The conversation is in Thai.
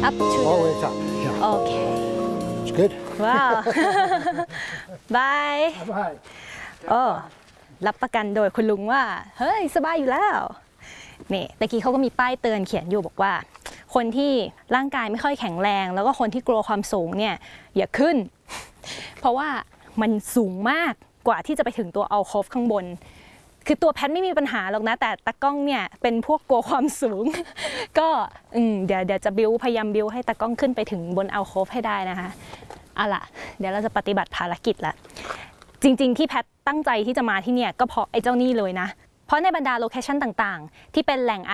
up to Oh, the it's up. Yeah. okay It's good. ว้าว บาย Bye. โอ้รับประกันโดยคุณลุงว่าเฮ้ยสบายอยู่แล้วนี่ตะกี้เขาก็มีป้ายเตือนเขียนอยู่บอกว่าคนที่ร่างกายไม่ค่อยแข็งแรงแล้วก็คนที่กลัวความสูงเนี่ยอย่าขึ้นเพราะว่ามันสูงมากกว่าที่จะไปถึงตัวอัลโคฟข้างบนคือตัวแพทไม่มีปัญหาหรอกนะแต่ตากล้องเนี่ยเป็นพวกกลัวความสูง ก็เดี๋ยวจะพยายามบิวให้ตากล้องขึ้นไปถึงบนอัลโคฟให้ได้นะคะเอาล่ะเดี๋ยวเราจะปฏิบัติภารกิจละจริงๆที่แพทตั้งใจที่จะมาที่เนี่ยก็เพราะไอ้เจ้านี่เลยนะเพราะในบรรดาโลเคชั่นต่างๆที่เป็นแหล่ง